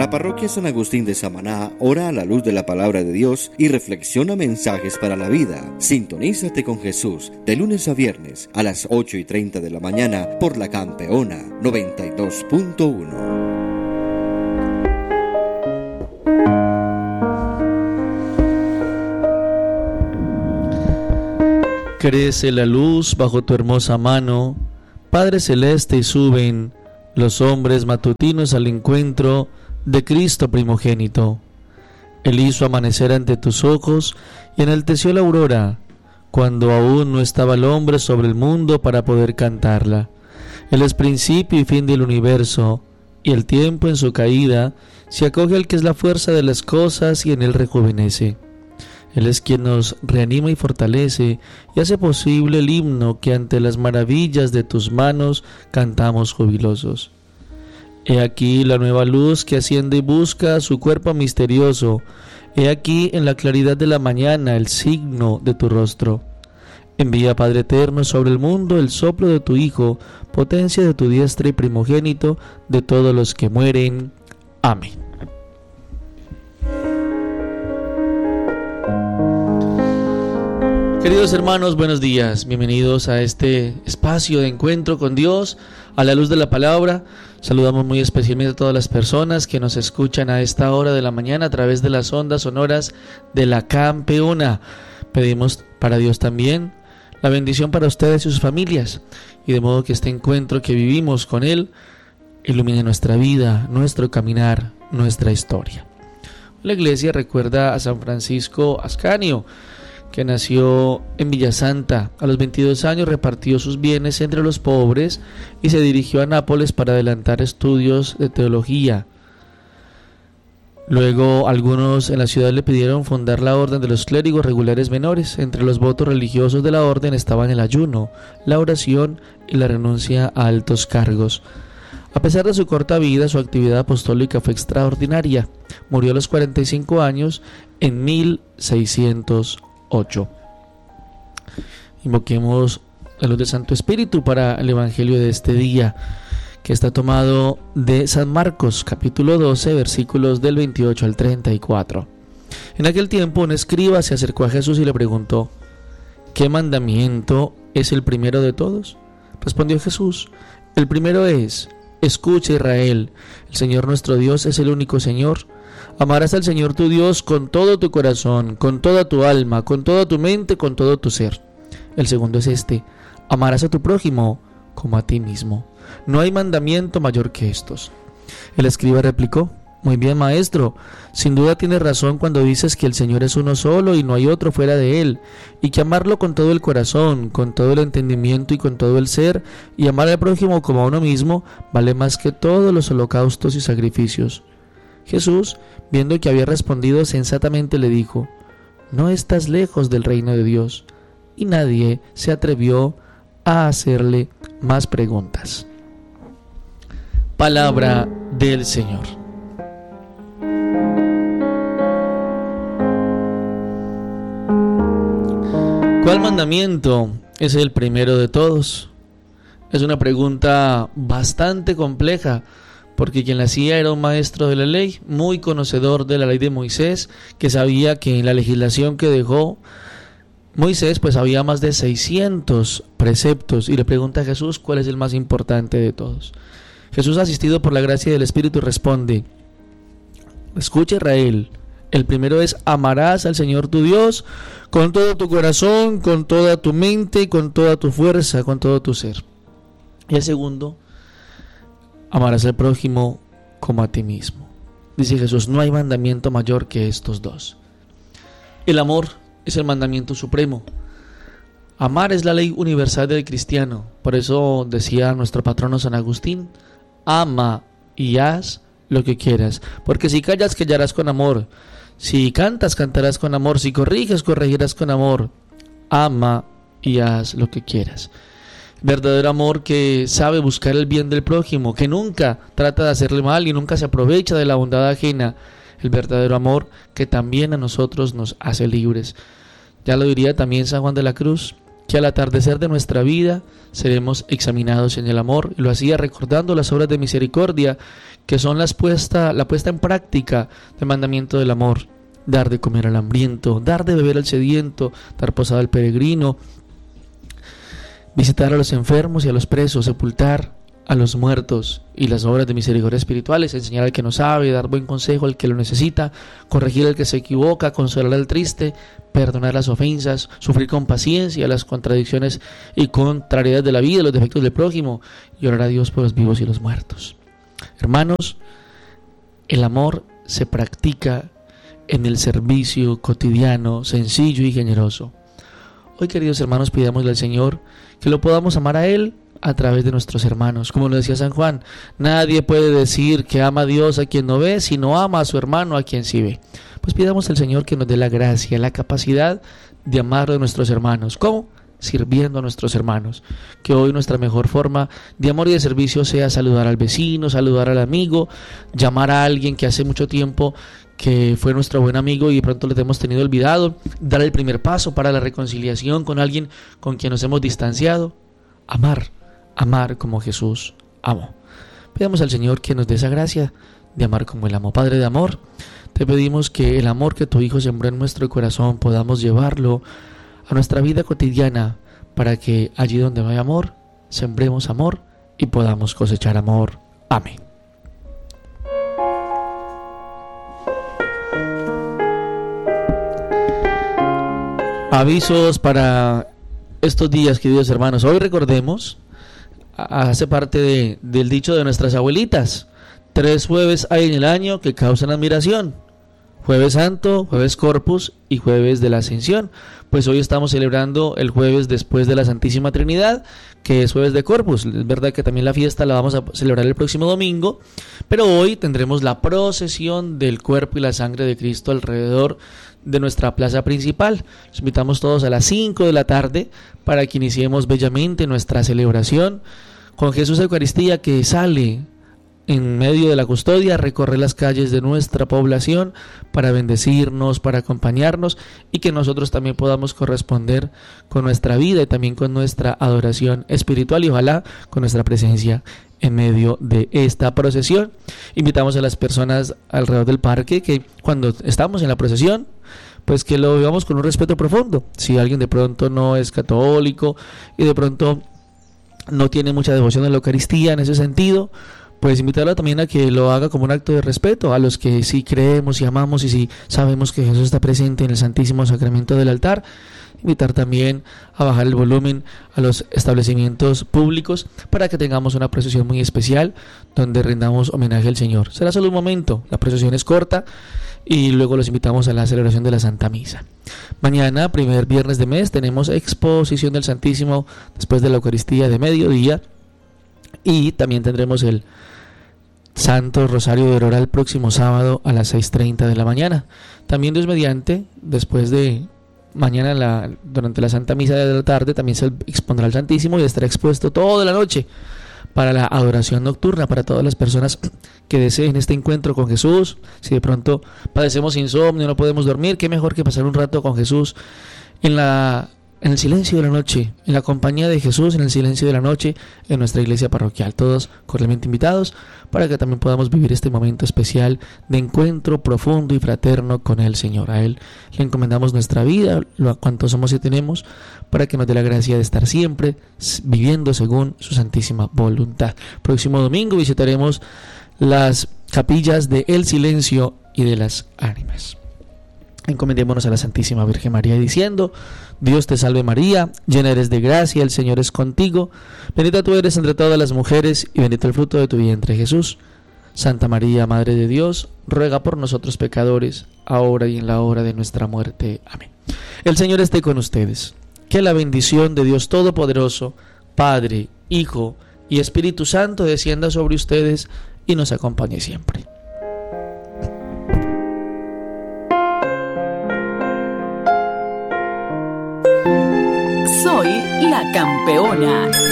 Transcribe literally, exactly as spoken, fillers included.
La parroquia San Agustín de Samaná ora a la luz de la palabra de Dios y reflexiona mensajes para la vida. Sintonízate con Jesús de lunes a viernes a las ocho y treinta de la mañana por la Campeona noventa y dos punto uno. Crece la luz bajo tu hermosa mano, Padre Celeste, y suben los hombres matutinos al encuentro de Cristo primogénito. Él hizo amanecer ante tus ojos y enalteció la aurora, cuando aún no estaba el hombre sobre el mundo para poder cantarla. Él es principio y fin del universo, y el tiempo en su caída se acoge al que es la fuerza de las cosas y en él rejuvenece. Él es quien nos reanima y fortalece y hace posible el himno que ante las maravillas de tus manos cantamos jubilosos. He aquí la nueva luz que asciende y busca su cuerpo misterioso. He aquí en la claridad de la mañana el signo de tu rostro. Envía, Padre eterno, sobre el mundo el soplo de tu Hijo, potencia de tu diestra y primogénito de todos los que mueren. Amén. Queridos hermanos, buenos días. Bienvenidos a este espacio de encuentro con Dios, a la luz de la palabra. Saludamos muy especialmente a todas las personas que nos escuchan a esta hora de la mañana a través de las ondas sonoras de la Campeona. Pedimos para Dios también la bendición para ustedes y sus familias, y de modo que este encuentro que vivimos con Él ilumine nuestra vida, nuestro caminar, nuestra historia. La iglesia recuerda a San Francisco Ascanio, que nació en Villasanta. A los veintidós años repartió sus bienes entre los pobres y se dirigió a Nápoles para adelantar estudios de teología. Luego algunos en la ciudad le pidieron fundar la orden de los clérigos regulares menores. Entre los votos religiosos de la orden estaban el ayuno, la oración y la renuncia a altos cargos. A pesar de su corta vida, su actividad apostólica fue extraordinaria. Murió a los cuarenta y cinco años en mil seiscientos ocho. Invoquemos la luz del Santo Espíritu para el Evangelio de este día, que está tomado de San Marcos, capítulo doce, versículos del veintiocho al treinta y cuatro. En aquel tiempo un escriba se acercó a Jesús y le preguntó: ¿qué mandamiento es el primero de todos? Respondió Jesús: el primero es: escucha, Israel, el Señor nuestro Dios es el único Señor. Amarás al Señor tu Dios con todo tu corazón, con toda tu alma, con toda tu mente, con todo tu ser. El segundo es este: amarás a tu prójimo como a ti mismo. No hay mandamiento mayor que estos. El escriba replicó: muy bien, maestro, sin duda tienes razón cuando dices que el Señor es uno solo y no hay otro fuera de Él, y que amarlo con todo el corazón, con todo el entendimiento y con todo el ser, y amar al prójimo como a uno mismo, vale más que todos los holocaustos y sacrificios. Jesús, viendo que había respondido sensatamente, le dijo: no estás lejos del reino de Dios. Y nadie se atrevió a hacerle más preguntas. Palabra del Señor. ¿Cuál mandamiento es el primero de todos? Es una pregunta bastante compleja, porque quien la hacía era un maestro de la ley, muy conocedor de la ley de Moisés, que sabía que en la legislación que dejó Moisés pues había más de seiscientos preceptos, y le pregunta a Jesús cuál es el más importante de todos. Jesús, asistido por la gracia del Espíritu, responde: escucha, Israel, el primero es: amarás al Señor tu Dios con todo tu corazón, con toda tu mente, con toda tu fuerza, con todo tu ser. Y el segundo: amarás al prójimo como a ti mismo. Dice Jesús: no hay mandamiento mayor que estos dos. El amor es el mandamiento supremo. Amar es la ley universal del cristiano. Por eso decía nuestro patrono San Agustín: ama y haz lo que quieras, porque si callas, callarás con amor, si cantas, cantarás con amor, si corriges, corregirás con amor. Ama y haz lo que quieras. Verdadero amor que sabe buscar el bien del prójimo, que nunca trata de hacerle mal y nunca se aprovecha de la bondad ajena. El verdadero amor que también a nosotros nos hace libres. Ya lo diría también San Juan de la Cruz: que al atardecer de nuestra vida seremos examinados en el amor. Y lo hacía recordando las obras de misericordia, que son las puesta, la puesta en práctica del mandamiento del amor. Dar de comer al hambriento, dar de beber al sediento, dar posada al peregrino, visitar a los enfermos y a los presos, sepultar a los muertos, y las obras de misericordia espirituales, enseñar al que no sabe, dar buen consejo al que lo necesita, corregir al que se equivoca, consolar al triste, perdonar las ofensas, sufrir con paciencia las contradicciones y contrariedades de la vida, los defectos del prójimo, y orar a Dios por los vivos y los muertos. Hermanos, el amor se practica en el servicio cotidiano, sencillo y generoso. Hoy, queridos hermanos, pidámosle al Señor que lo podamos amar a Él a través de nuestros hermanos. Como lo decía San Juan, nadie puede decir que ama a Dios a quien no ve, sino ama a su hermano a quien sí ve. Pues pidamos al Señor que nos dé la gracia, la capacidad de amar a nuestros hermanos. ¿Cómo? Sirviendo a nuestros hermanos. Que hoy nuestra mejor forma de amor y de servicio sea saludar al vecino, saludar al amigo, llamar a alguien que hace mucho tiempo que fue nuestro buen amigo y de pronto le hemos tenido olvidado, dar el primer paso para la reconciliación con alguien con quien nos hemos distanciado. Amar, amar como Jesús amó. Pidamos al Señor que nos dé esa gracia de amar como Él amó. Padre de amor, te pedimos que el amor que tu Hijo sembró en nuestro corazón podamos llevarlo a nuestra vida cotidiana, para que allí donde no hay amor, sembremos amor y podamos cosechar amor. Amén. Avisos para estos días, queridos hermanos. Hoy recordemos, hace parte de, del dicho de nuestras abuelitas: tres jueves hay en el año que causan admiración: Jueves Santo, Jueves Corpus y Jueves de la Ascensión. Pues hoy estamos celebrando el jueves después de la Santísima Trinidad, que es Jueves de Corpus. Es verdad que también la fiesta la vamos a celebrar el próximo domingo, pero hoy tendremos la procesión del cuerpo y la sangre de Cristo alrededor de nuestra plaza principal. Los invitamos todos a las cinco de la tarde para que iniciemos bellamente nuestra celebración con Jesús Eucaristía, que sale en medio de la custodia, recorre las calles de nuestra población para bendecirnos, para acompañarnos, y que nosotros también podamos corresponder con nuestra vida y también con nuestra adoración espiritual, y ojalá con nuestra presencia en medio de esta procesión. Invitamos a las personas alrededor del parque que cuando estamos en la procesión, pues que lo vivamos con un respeto profundo. Si alguien de pronto no es católico y de pronto no tiene mucha devoción a la Eucaristía en ese sentido, pues invitarlo también a que lo haga como un acto de respeto. A los que sí creemos y amamos y sí sabemos que Jesús está presente en el Santísimo Sacramento del altar, invitar también a bajar el volumen a los establecimientos públicos para que tengamos una procesión muy especial donde rindamos homenaje al Señor. Será solo un momento, la procesión es corta y luego los invitamos a la celebración de la Santa Misa. Mañana, primer viernes de mes, tenemos exposición del Santísimo después de la Eucaristía de mediodía, y también tendremos el Santo Rosario de Aurora el próximo sábado a las seis treinta de la mañana. También, Dios mediante, después de mañana, la, durante la Santa Misa de la tarde, también se expondrá el Santísimo y estará expuesto toda la noche para la adoración nocturna, para todas las personas que deseen este encuentro con Jesús. Si de pronto padecemos insomnio, no podemos dormir, qué mejor que pasar un rato con Jesús en la en el silencio de la noche, en la compañía de Jesús, en el silencio de la noche, en nuestra iglesia parroquial. Todos cordialmente invitados para que también podamos vivir este momento especial de encuentro profundo y fraterno con el Señor. A Él le encomendamos nuestra vida, lo cuanto somos y tenemos, para que nos dé la gracia de estar siempre viviendo según su santísima voluntad. Próximo domingo visitaremos las capillas de El Silencio y de las Ánimas. Encomendémonos a la Santísima Virgen María diciendo: Dios te salve María, llena eres de gracia, el Señor es contigo, bendita tú eres entre todas las mujeres y bendito el fruto de tu vientre Jesús. Santa María, Madre de Dios, ruega por nosotros pecadores, ahora y en la hora de nuestra muerte. Amén. El Señor esté con ustedes. Que la bendición de Dios Todopoderoso, Padre, Hijo y Espíritu Santo descienda sobre ustedes y nos acompañe siempre. Soy la campeona.